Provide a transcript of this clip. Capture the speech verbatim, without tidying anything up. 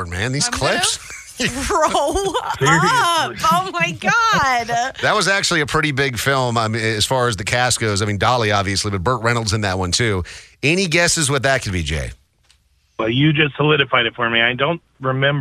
popcorn, man. These I'm clips. Throw up. Oh, my God. That was actually a pretty big film I mean, as far as the cast goes. I mean, Dolly, obviously, but Burt Reynolds in that one, too. Any guesses what that could be, Jay? Well, you just solidified it for me. I don't remember